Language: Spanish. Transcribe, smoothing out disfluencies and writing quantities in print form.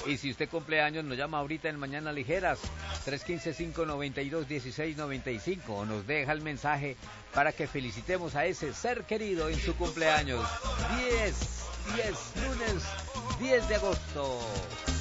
Y si usted cumple años, nos llama ahorita en Mañanas Ligeras, 315-592-1695, o nos deja el mensaje para que felicitemos a ese ser querido en su cumpleaños. 10, lunes 10 de agosto.